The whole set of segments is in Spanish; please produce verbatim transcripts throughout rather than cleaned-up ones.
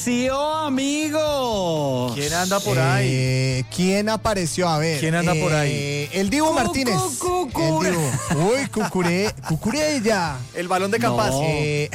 apareció, amigo! ¿Quién anda por ahí? Eh, ¿Quién apareció? A ver. ¿Quién anda eh, por ahí? El Dibu Martínez. Cucure. El Dibu. Uy, Cucure, Cucurella. El balón de Campas. No. Eh,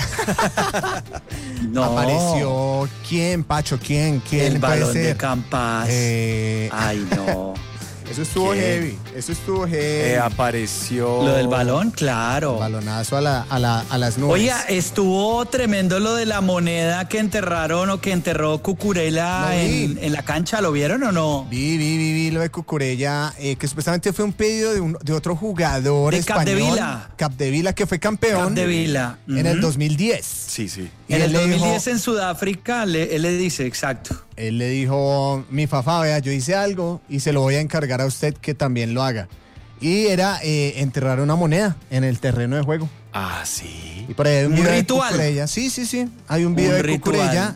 No. Apareció. ¿Quién, Pacho? ¿Quién? ¿Quién El puede balón de ser? Campas. Eh, Ay, no. Eso estuvo ¿Quién? heavy. Eso estuvo heavy. Eh, apareció. Lo del balón, claro. Balonazo a, la, a, la, a las nubes. Oye, estuvo tremendo lo de la moneda que enterraron o que enterró Cucurella Lo vi. en, en la cancha. ¿Lo vieron o no? Vi, vi, vi, vi lo de Cucurella, eh, que supuestamente fue un pedido de, un, de otro jugador De español. Capdevila. Capdevila, que fue campeón. Capdevila. En el Ujú. dos mil diez. Sí, sí. Y En él el le dos mil dijo- diez en Sudáfrica, le- él le dice, exacto. Él le dijo, mi Fafa, vea, yo hice algo y se lo voy a encargar a usted que también lo haga. Y era eh, enterrar una moneda en el terreno de juego. Ah, sí. Y por ahí hay un Un video ritual. de Cucurella. Sí, sí, sí. Hay un video Un de ritual. Cucurella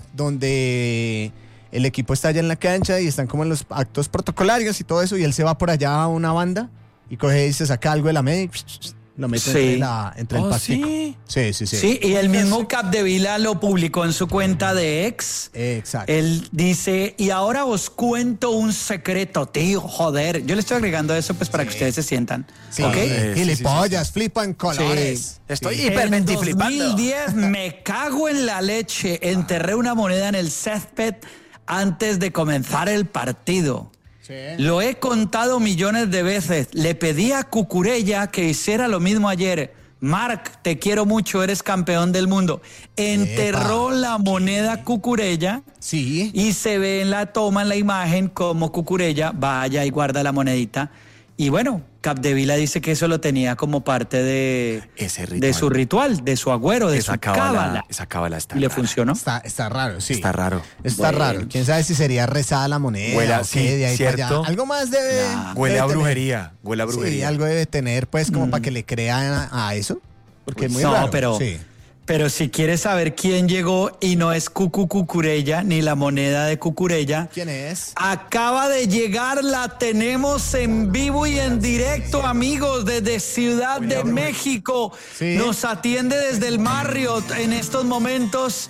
donde el equipo está allá en la cancha y están como en los actos protocolarios y todo eso. Y él se va por allá a una banda y coge y se saca algo de la media y lo mete Sí. entre, la, entre el Oh, pastico. ¿sí? Sí, sí, sí. Sí, y el mismo Capdevila lo publicó en su cuenta de ex. Exacto. Él dice, y ahora os cuento un secreto, tío, joder. Yo le estoy agregando eso pues para Sí. que ustedes se sientan. Sí, ¿Ok? Eh, sí, gilipollas, flipan colores. Estoy Sí. hipermente En flipando. dos mil diez me cago en la leche. Enterré una moneda en el césped antes de comenzar el partido. Sí. Lo he contado millones de veces. Le pedí a Cucurella que hiciera lo mismo ayer. Marc, te quiero mucho, eres campeón del mundo. Enterró Epa. la moneda Cucurella Sí. y se ve en la toma, en la imagen, como Cucurella vaya y guarda la monedita. Y bueno, Capdevila dice que eso lo tenía como parte de, Ese ritual. de su ritual, de su agüero, de Esa su cábala, cábala. esa cábala está Y le rara. funcionó. Está, está raro, sí. Está raro. Está Bueno. raro. ¿Quién sabe si sería rezada la moneda Huele a- o sí, qué, de ahí para ¿cierto? allá? Algo más debe... Nah. Huele debe a tener. brujería. Huele a brujería. Sí, algo debe tener, pues, como para que le crean a, a eso. Porque es muy no, raro. pero, Sí. pero si quieres saber quién llegó y no es Cucu Cucurella ni la moneda de Cucurella, ¿Quién es? acaba de llegar, la tenemos en vivo y en directo, amigos, desde Ciudad de México. Sí. Nos atiende desde el Marriott en estos momentos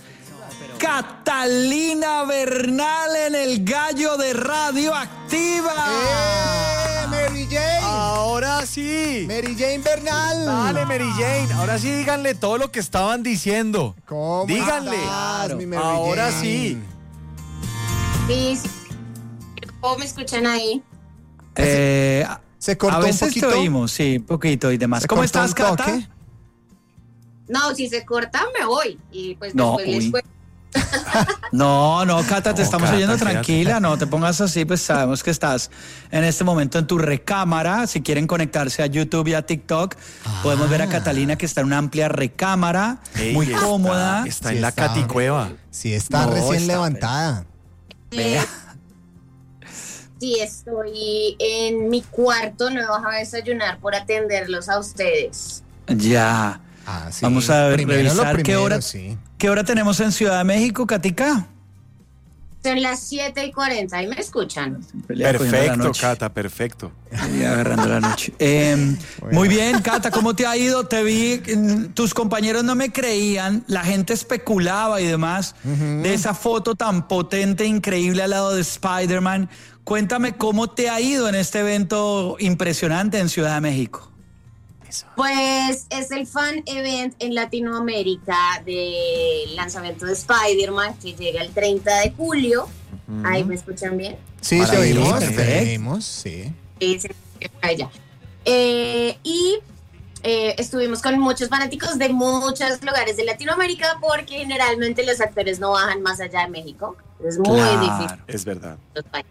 Catalina Bernal en el Gallo de Radioactiva. ¡Eh, Mary Jane! Ahora sí. Mary Jane Bernal. Dale, Mary Jane. Ahora sí díganle todo lo que estaban diciendo. ¿Cómo Díganle. estás, mi Mary Ahora Jane? sí. Sí, sí. ¿Cómo me escuchan ahí? Eh, Se cortó a un veces poquito. te oímos, sí, poquito y demás. Se ¿Cómo cortó estás, un Cata? toque. No, si se corta me voy. Y pues No, después les uy. cuento. No, no, Cata, te No, estamos Cata, oyendo quédate. tranquila, no te pongas así, pues sabemos que estás en este momento en tu recámara. Si quieren conectarse a YouTube y a TikTok, podemos ver a Catalina que está en una amplia recámara, Ey, muy está- cómoda. Está Sí, en la está. Caticueva. Sí, está No, recién está- levantada. Vea. Sí, estoy en mi cuarto, no he bajado a desayunar por atenderlos a ustedes. Ya. Ah, sí. Vamos a ver, Primero lo revisar qué primero, hora, sí. qué hora tenemos en Ciudad de México, Katica. Son las siete y cuarenta, ¿y me escuchan? Perfecto, Cata, perfecto. Y agarrando la noche. Eh, muy bien, Cata, ¿cómo te ha ido? Te vi, mm, tus compañeros no me creían, la gente especulaba y demás de esa foto tan potente, increíble al lado de Spider-Man. Cuéntame cómo te ha ido en este evento impresionante en Ciudad de México. Pues es el fan event en Latinoamérica del lanzamiento de Spider-Man que llega el treinta de julio. Ahí me escuchan bien. Sí, te Maravilloso, oímos, te perfecto. oímos, sí. Sí, sí, sí, por allá. Eh, y eh, estuvimos con muchos fanáticos de muchos lugares de Latinoamérica porque generalmente los actores no bajan más allá de México. Es muy Claro. difícil. Es verdad. Los países.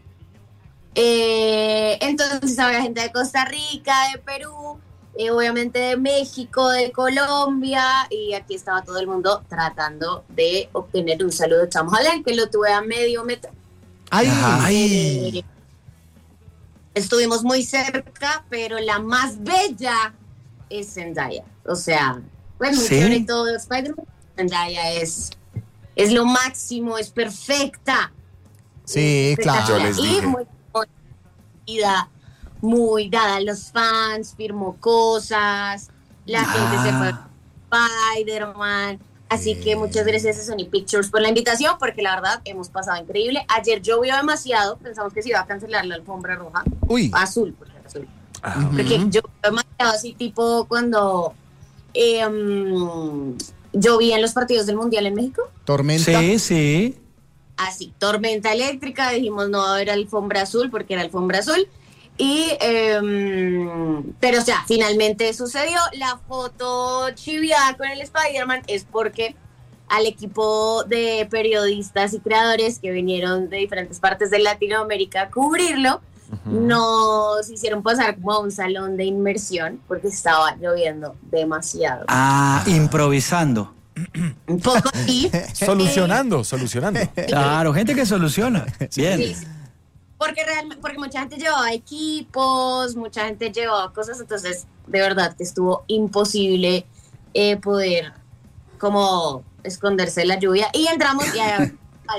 Eh, entonces había gente de Costa Rica, de Perú, eh, obviamente de México, de Colombia, y aquí estaba todo el mundo tratando de obtener un saludo de Tom Holland, que lo tuve a medio metro. ¡Ay! Eh, estuvimos muy cerca, pero la más bella es Zendaya. O sea, bueno, muy ¿Sí? chévere todo Spider-Man. Zendaya es, es lo máximo, es perfecta. Sí, Es claro. Yo les espectacular. dije. Y muy conocida, muy dada a los fans, firmó cosas, la gente se fue a Spider-Man. Así que muchas gracias a Sony Pictures por la invitación, porque la verdad hemos pasado increíble. Ayer llovió demasiado, pensamos que se iba a cancelar la alfombra roja. Uy. Azul, por ejemplo, azul. Ah, Porque llovió demasiado, así tipo cuando eh, um, llovía en los partidos del Mundial en México. Tormenta. Sí, sí. Así, tormenta eléctrica, dijimos no va a haber alfombra azul porque era alfombra azul. Y, eh, pero o sea, finalmente sucedió. La foto chiviada con el Spider-Man es porque al equipo de periodistas y creadores que vinieron de diferentes partes de Latinoamérica a cubrirlo, uh-huh. nos hicieron pasar como a un salón de inmersión porque estaba lloviendo demasiado. Ah, improvisando. Un poco y Solucionando, solucionando. Claro, gente que soluciona. Bien. Sí, sí. Porque realmente, porque mucha gente llevaba equipos, mucha gente llevaba cosas, entonces de verdad que estuvo imposible eh, poder como esconderse de la lluvia. Y entramos y hay,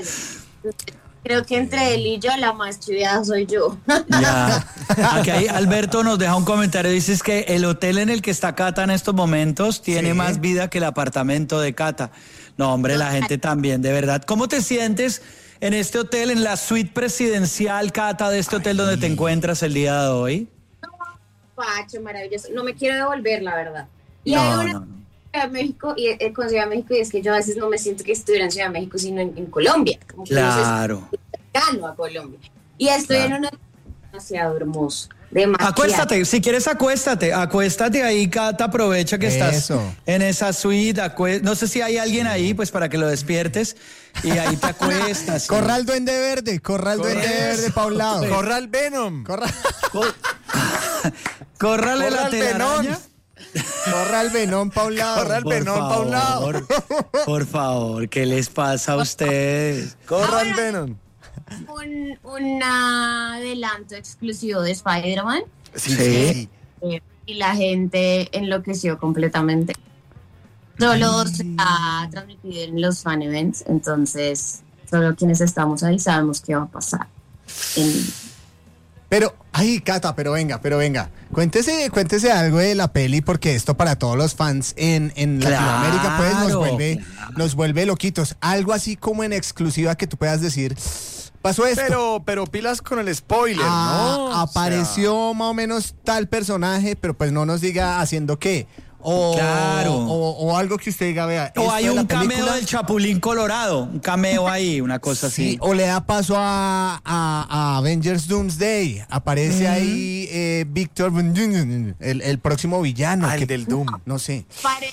creo que entre él y yo la más chiviada soy yo. Ya. Aquí hay, Alberto nos deja un comentario, dices que el hotel en el que está Cata en estos momentos tiene sí. más vida que el apartamento de Cata. No, hombre, la gente también, de verdad. ¿Cómo te sientes en este hotel, en la suite presidencial, Cata, de este hotel Ay. donde te encuentras el día de hoy? No, Pacho, maravilloso. No me quiero devolver, la verdad. Y no, hay una no, no. Ciudad de México, y eh, con Ciudad de México, y es que yo a veces no me siento que estuviera en Ciudad de México, sino en, en Colombia. Como que claro. No sé, cercano a Colombia. Y estoy claro. en un hotel demasiado hermoso. Demasiado. Acuéstate, si quieres acuéstate, acuéstate ahí, Cata, aprovecha que Eso. estás en esa suite, acué... no sé si hay alguien ahí, pues para que lo despiertes y ahí te acuestas. ¿Sí? Corral Duende Verde, Corral Duende Verde pa' un lado. Corral Venom. Corral. Cor... Córrale la telaraña. Corral Venom pa' un lado. Corral Venom pa' un lado. Por favor, ¿qué les pasa a ustedes? Corral Venom. Un, un adelanto exclusivo de Spider-Man. Sí. sí. Eh, y la gente enloqueció completamente. Solo se ha transmitido en los fan events, entonces solo quienes estamos ahí sabemos qué va a pasar. En... Pero, ay, Cata, pero venga, pero venga. Cuéntese, cuéntese algo de la peli, porque esto para todos los fans en, en claro, Latinoamérica pues nos vuelve, claro. nos vuelve loquitos. Algo así como en exclusiva que tú puedas decir... Pasó esto. Pero, pero pilas con el spoiler, ah, ¿no? Apareció o sea... más o menos tal personaje, pero pues no nos diga haciendo qué. O, claro. o, o algo que usted diga, vea. O hay un cameo del Chapulín Colorado, un cameo ahí, una cosa sí, así. O le da paso a, a, a Avengers Doomsday. Aparece mm. ahí eh, Victor, el, el próximo villano. Ah, que, el del Doom. No sé. Pare...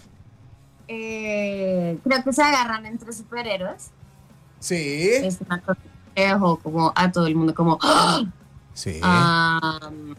Eh, creo que se agarran entre superhéroes. Sí. Es una cosa que dejó como a todo el mundo como ¡oh! Sí. Um,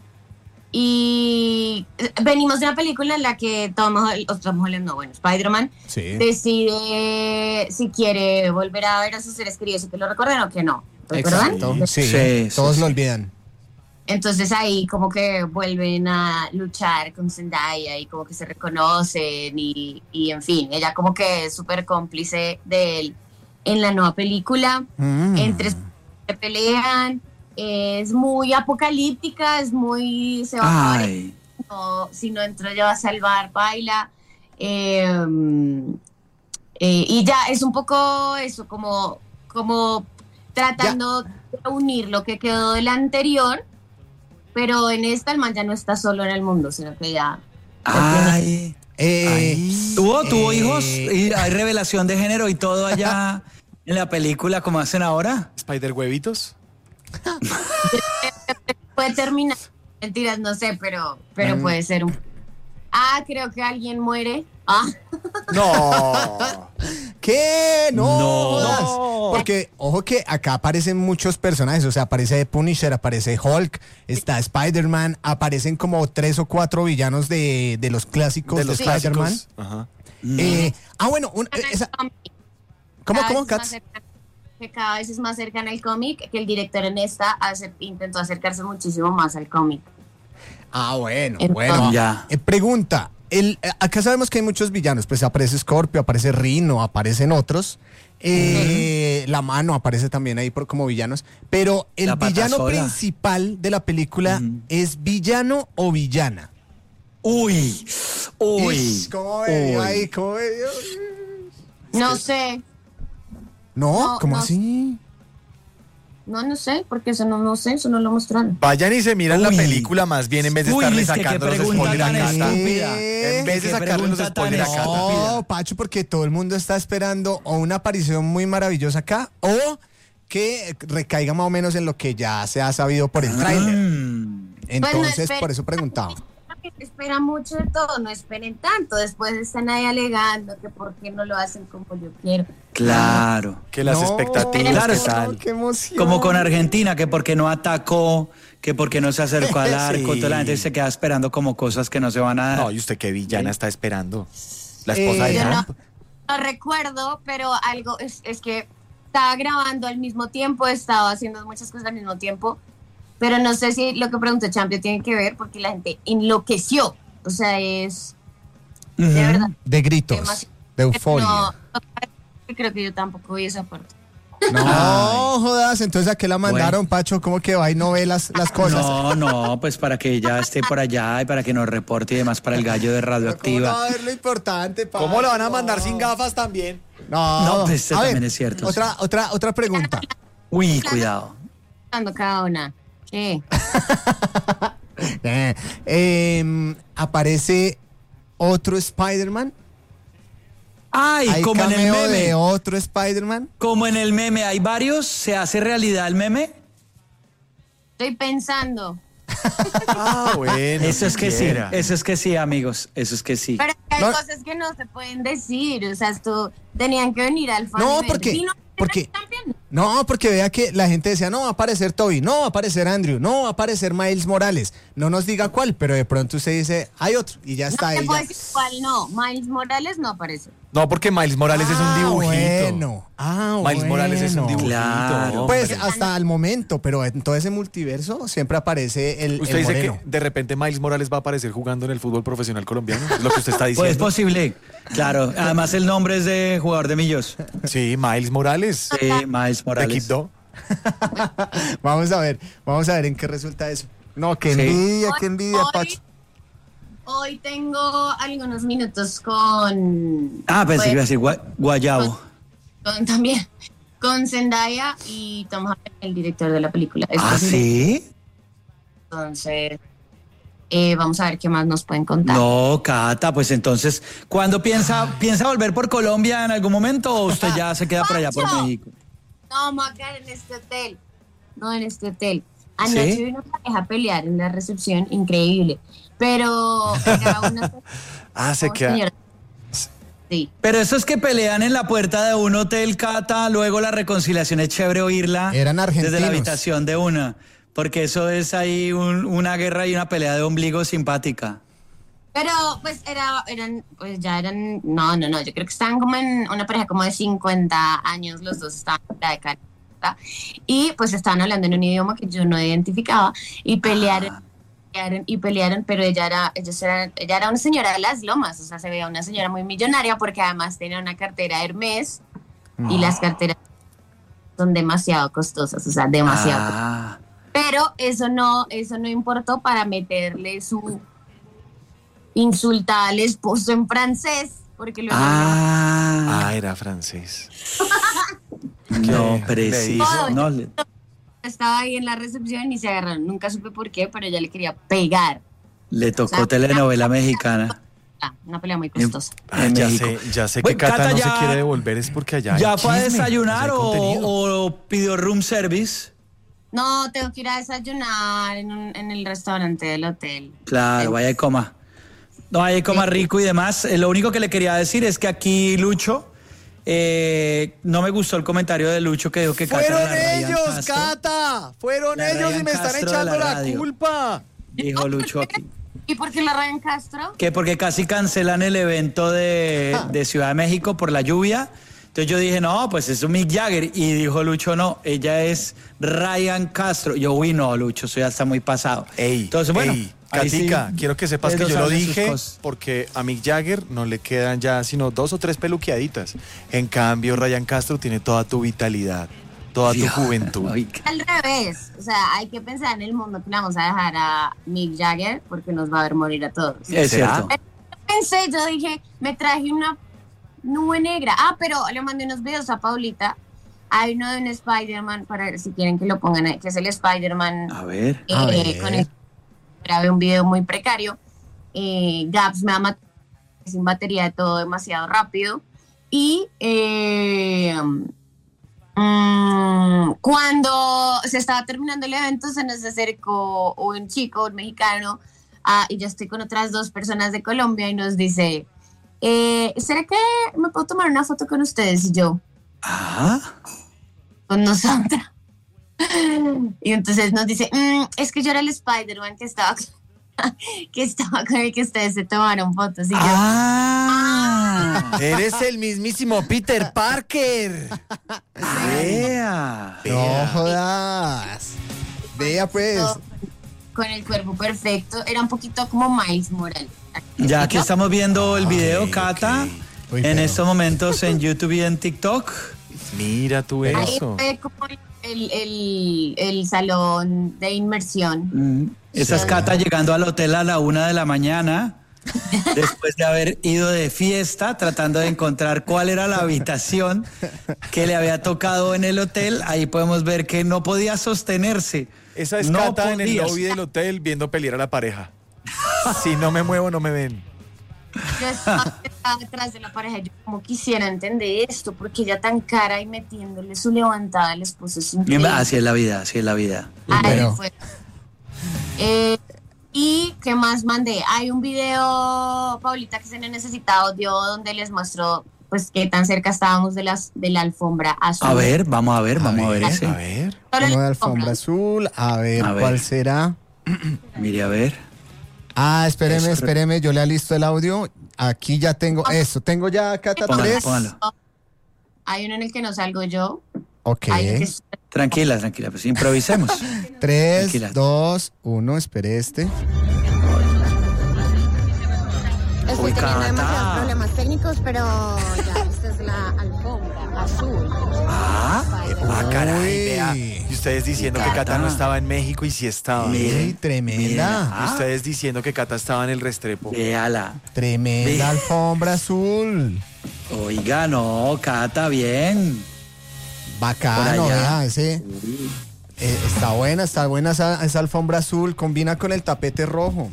y venimos de una película en la que Tom Holland, Tom Holland no, bueno, Spider-Man sí. decide si quiere volver a ver a sus seres queridos y que lo recuerden o que no. ¿Recuerdan? Sí, sí, todos sí, lo olvidan. Entonces ahí como que vuelven a luchar con Zendaya y como que se reconocen y, y en fin, ella como que es súper cómplice de él en la nueva película, mm. entre se pelean, es muy apocalíptica, es muy se va a morir, no, si no entro yo a salvar, baila, eh, eh, y ya es un poco eso, como, como tratando ya. de unir lo que quedó del anterior, pero en esta el man ya no está solo en el mundo, sino que ya... Ay, eh, ¿Tuvo, tuvo eh, hijos? Y hay revelación de género y todo allá... ¿En la película como hacen ahora? ¿Spider huevitos? Puede terminar. Mentiras, no sé, pero, pero mm. puede ser un... Ah, creo que alguien muere. Ah. No. ¿Qué? No. No. Porque, ojo que acá aparecen muchos personajes. O sea, aparece Punisher, aparece Hulk, está Spider-Man, aparecen como tres o cuatro villanos de, de los clásicos de, de, de Spider-Man. Ajá. Eh, ah, bueno, un, esa... ¿Cómo, cada cómo, Katz? Que cada vez es más cercana al cómic, que el director en esta hace, intentó acercarse muchísimo más al cómic. Ah, bueno, Entonces, bueno. Ya. Eh, pregunta, el, acá sabemos que hay muchos villanos, pues aparece Scorpio, aparece Rhino, aparecen otros. Eh, uh-huh. La Mano aparece también ahí por, como villanos. Pero el la villano patasola. principal de la película, uh-huh. ¿es villano o villana? Uy, uy. Ish, ¿Cómo ve? Ay, ¿cómo ve? No sé. No, No, ¿cómo no. así? No, no sé, porque eso no, no sé, eso no lo mostraron. Vayan y se miran la Uy. película más bien en vez de Uy, estarle es que qué sacando los pregunta spoilers a tan Cata. estúpida. En vez de Qué sacarle los pregunta tan spoilers a Cata. No, Pacho, porque todo el mundo está esperando o una aparición muy maravillosa acá o que recaiga más o menos en lo que ya se ha sabido por el tráiler. Mm. Entonces, esperen. por eso preguntaba. Espera mucho de todo, no esperen tanto. Después están ahí alegando que por qué no lo hacen como yo quiero. Claro. Que las No, expectativas, claro, ¿qué está- tal? qué emoción. Como con Argentina, que porque no atacó, que porque no se acercó al arco, Sí. toda la gente se queda esperando como cosas que no se van a dar. No, y usted qué villana está esperando. La esposa Eh, de Yo no, Trump. no recuerdo, pero algo es, es que estaba grabando al mismo tiempo, estaba haciendo muchas cosas al mismo tiempo, pero no sé si lo que preguntó Champion tiene que ver porque la gente enloqueció. O sea, es Ujú. de verdad. De gritos, demasiado. de euforia. No, no, creo que yo tampoco vi esa parte. No, jodas, entonces ¿a qué la mandaron, Pacho? ¿Cómo que va y no ve las, las cosas? No, no, pues para que ella esté por allá y para que nos reporte y demás para el gallo de ¿Cómo no va Radioactiva. a ver lo importante, Pacho? ¿Cómo lo van a mandar sin gafas también? No, No, pues este a ver, también es cierto, Otra, otra, otra pregunta. Uy, cuidado. Dando cada una. ¿Qué? Eh, em, ¿Aparece otro Spider-Man? Ay, ¿Hay como en el cameo meme. de otro Spider-Man? Como en el meme hay varios, ¿se hace realidad el meme? Estoy pensando. Ah, bueno. Eso es que sí, siquiera. eso es que sí, amigos, eso es que sí. Pero hay No. cosas que no se pueden decir. O sea, esto tenían que venir al fan. No, event. ¿por qué? Sí, no, ¿Por qué? también. No, porque vea que la gente decía, no va a aparecer Toby, no va a aparecer Andrew, no va a aparecer Miles Morales. No nos diga cuál, pero de pronto usted dice, hay otro, y ya está No te ahí. puedo ya. decir cuál no. Miles Morales no aparece. No, porque Miles Morales es un Ah, dibujito. Bueno. Ah, Miles Morales es un bueno. dibujito. Claro. Pues hasta el momento, pero en todo ese multiverso siempre aparece el, Usted el dice moreno. que de repente Miles Morales va a aparecer jugando en el fútbol profesional colombiano. Es lo que usted está Pues es diciendo. posible, claro. Además el nombre es de jugador de Millos. Sí, Miles Morales. Sí, Miles De Morales. Quibdó. Vamos a ver, vamos a ver en qué resulta eso. No, qué Sí. envidia, qué Hoy- envidia, hoy- Pacho. Hoy tengo algunos minutos con. Ah, pensé que iba a pues, decir gua- Guayabo. con- también. Con Zendaya y Tom Holland, el director de la película. Es ¿Ah, posible. sí? Entonces, eh, vamos a ver qué más nos pueden contar. No, Cata, pues entonces, ¿cuándo piensa, piensa volver por Colombia en algún momento o usted ya se queda por allá por ¡Pacho! México? No, vamos a quedar en este hotel. No, en este hotel. Anoche ¿Sí? vino una pareja a pelear en la recepción, increíble. Pero era una Ah, se oh, queda. señora. Sí. Pero eso es que pelean en la puerta de un hotel, Cata, luego la reconciliación es chévere oírla Eran desde argentinos. la habitación de una, porque eso es ahí un- una guerra y una pelea de ombligo simpática. Pero pues era, eran, pues ya eran, no, no, no, yo creo que estaban como en una pareja como de cincuenta años, los dos estaban en la década. Y pues estaban hablando en un idioma que yo no identificaba y pelearon. Ah. pelearon y pelearon, pero ella era, ellos eran, ella era una señora de las lomas, o sea, se veía una señora muy millonaria porque además tenía una cartera Hermes y las carteras son demasiado costosas, o sea, demasiado. Ah, Pero eso no, eso no importó para meterle su insulta al esposo en francés, porque luego ah, Ah, era francés. no, ¿Qué le preciso. hizo? No, le- estaba ahí en la recepción y se agarraron, nunca supe por qué, pero ella le quería pegar. le tocó telenovela mexicana. Ah, una pelea muy costosa. Ah, En ya México. sé, ya sé que Bueno, Cata, Cata no ya- se quiere devolver, es porque allá hay ¿Ya fue a chisme, desayunar allá hay o, contenido. o pidió room service? No, tengo que ir a desayunar en, un- en el restaurante del hotel. Claro, vaya y coma. No, vaya y coma rico y demás. Eh, lo único que le quería decir es que aquí Lucho, eh, no me gustó el comentario de Lucho que dijo que Cata era Fueron la Ryan ellos, Castro. Cata. Fueron La ellos y Ryan me están Castro de echando la la, radio. culpa. Dijo Lucho aquí. ¿Y por qué la Ryan Castro? Que porque casi cancelan el evento de, de Ciudad de México por la lluvia. Entonces yo dije, no, pues es un Mick Jagger. Y dijo Lucho, no, ella es Ryan Castro. Yo, uy, no, Lucho, soy hasta muy pasado. Ey, Entonces, bueno, ey, ahí sí, Katica, quiero que sepas que ellos yo lo hablan sus dije cosas. porque a Mick Jagger no le quedan ya sino dos o tres peluqueaditas. En cambio, Ryan Castro tiene toda tu vitalidad, toda tu Dios, juventud. ay, Al revés, o sea, hay que pensar en el mundo que le vamos a dejar a Mick Jagger porque nos va a ver morir a todos. es ¿Será? cierto. Pensé, yo dije, me traje una nube negra. Ah, pero le mandé unos videos a Paulita. Hay uno de un Spider-Man, para ver si quieren que lo pongan ahí, que es el Spider-Man. A ver. Eh, A ver. Con el, grabé un video muy precario. Eh, Gaps me ha matado sin batería de todo demasiado rápido. Y eh, mm, cuando se estaba terminando el evento, se nos acercó un chico, un mexicano, ah, y yo estoy con otras dos personas de Colombia y nos dice, eh, ¿será que me puedo tomar una foto con ustedes? Y yo, Ah. con nosotros. Y entonces nos dice, mm, es que yo era el Spider-Man que estaba, que estaba con el que ustedes se tomaron fotos. Y yo, Ah. Eres el mismísimo Peter Parker. Vea. No jodas. Vea pues. con el cuerpo perfecto, era un poquito como Miles Morales. Ya aquí estamos viendo el video, Ay, Cata, ok. Uy, en pero- estos momentos en YouTube y en TikTok. Mira tú Ahí eso. fue como el, el, el salón de inmersión. Mm, Esa es Sí. Cata llegando al hotel a la una de la mañana, después de haber ido de fiesta, tratando de encontrar cuál era la habitación que le había tocado en el hotel. Ahí podemos ver que no podía sostenerse. Esa es No Cata en el podía. lobby del hotel viendo pelear a la pareja. Si no me muevo, no me ven. Yo estaba estaba detrás de la pareja, yo como quisiera entender esto, porque ella tan cara y metiéndole su levantada al esposo es increíble. Así es la vida, así es la vida. Ahí Pero- fue. Eh, y qué más mandé. Hay un video, Paulita, que se le necesita audio donde les muestro pues qué tan cerca estábamos de las de la alfombra azul. A ver, vamos a ver, vamos a ver A ese. ver. Solo Como la de alfombra azul. A ver, A ver. ¿cuál será? Mire, a ver. Ah, espéreme, Eso. espéreme, yo le alisto el audio. Aquí ya tengo eso. Tengo ya, Cata, Póngalo, tres. póngalo. Hay uno en el que no salgo yo. Ok. Hay uno que es- Tranquila, tranquila, pues improvisemos. Tres, Tranquila. dos, uno. Espere este. Estoy Uy, teniendo Cata. demasiados problemas técnicos, pero ya, esta es la alfombra azul. Ah, Ah, caray, Uy. vea. Y ustedes diciendo que Cata no estaba en México y sí estaba. Mire. Ey, tremenda. Mira. Y ustedes diciendo que Cata estaba en el Restrepo. véala. Tremenda Ve. alfombra azul. Oiga, no, Cata, bien. Bacano, Por allá. vea, ese. eh, está buena, está buena esa, esa alfombra azul. Combina con el tapete rojo.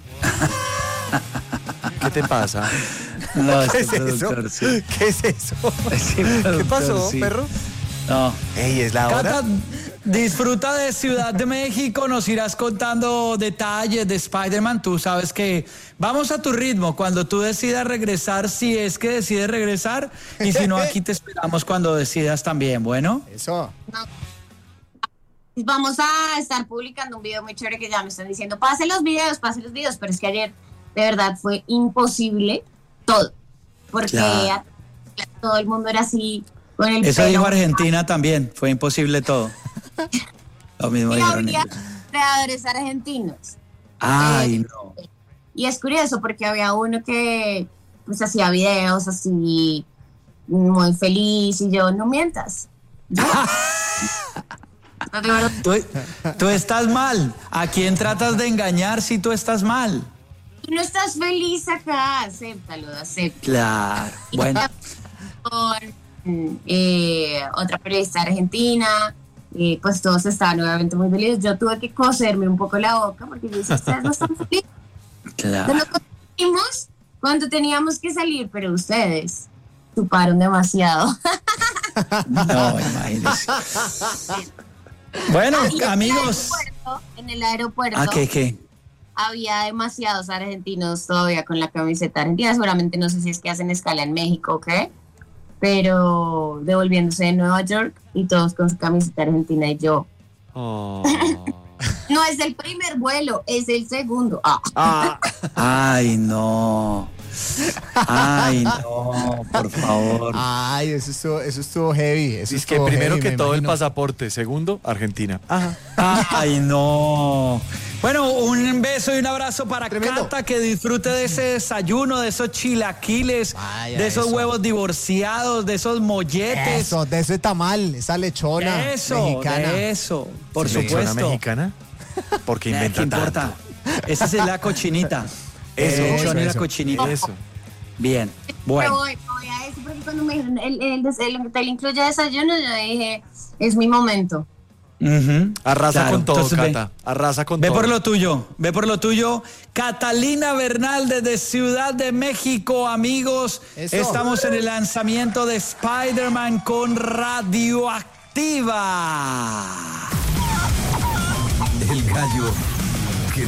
¿Qué te pasa? No, ¿Qué este es eso? productor, sí. ¿Qué es eso? Este ¿Qué productor, pasó, sí. perro? No. Ey, es la hora. Cata, disfruta de Ciudad de México, nos irás contando detalles de Spider-Man. Tú sabes que vamos a tu ritmo cuando tú decidas regresar, si es que decides regresar, y si no, aquí te esperamos cuando decidas también, bueno. Eso. Vamos a estar publicando un video muy chévere que ya me están diciendo, pase los videos, pase los videos, pero es que ayer de verdad fue imposible todo, porque Claro. a- todo el mundo era así con el Eso pelo. dijo Argentina también, fue imposible todo. Lo mismo Y dijeron había ellos. creadores argentinos. Ay, Eh, no. Y es curioso porque había uno que pues hacía videos así muy feliz y yo, no mientas. Yo- No, de verdad, Tú, tú estás mal. ¿A quién tratas de engañar si tú estás mal? tú no estás feliz acá, acéptalo, acéptalo. Claro. Y Bueno, con eh, otra periodista argentina, y pues todos estaban nuevamente muy felices. Yo tuve que coserme un poco la boca porque yo decía, ustedes no están felices. claro. Nos conocimos cuando teníamos que salir, pero ustedes chuparon demasiado. No, imagínese. Bueno, Y en el amigos. aeropuerto- En el aeropuerto ¿A qué qué? había demasiados argentinos todavía con la camiseta argentina. Seguramente no sé si es que hacen escala en México o qué, pero devolviéndose de Nueva York y todos con su camiseta argentina y yo. Oh. No es el primer vuelo, es el segundo. Ah. Ah, Ay, no. Ay, no, por favor. Ay, eso estuvo, eso estuvo heavy. Eso es que estuvo primero heavy, que me todo el imagino. pasaporte, segundo, Argentina. Ajá. Ay, no. Bueno, un beso y un abrazo para Tremendo. Cata, que disfrute de ese desayuno, de esos chilaquiles, Vaya, de esos eso. huevos divorciados, de esos molletes. Eso, de ese tamal, esa lechona Eso, mexicana. de eso, por ¿Lechona supuesto. mexicana? Porque Eh, ¿Qué inventa importa? tanto. Esa es la cochinita. Eso, El eso, lechón y la eso. cochinita. Eso. Bien, Pero bueno. voy, voy a eso cuando me dijeron, el, el, el, el hotel incluye desayuno, yo dije, es mi momento. Uh-huh. Arrasa Claro, con todo, entonces ve- Cata. Arrasa con Ve todo. por lo tuyo, ve por lo tuyo. Catalina Bernal desde Ciudad de México, amigos. Eso. Estamos en el lanzamiento de Spider-Man con Radioactiva. El gallo